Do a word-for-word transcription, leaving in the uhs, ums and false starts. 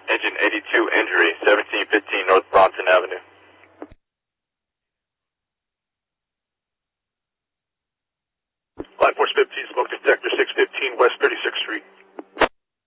Engine eighty-two injury, seventeen fifteen North Bronson Avenue. Line Force fifteen, smoke detector, six fifteen West thirty-sixth Street.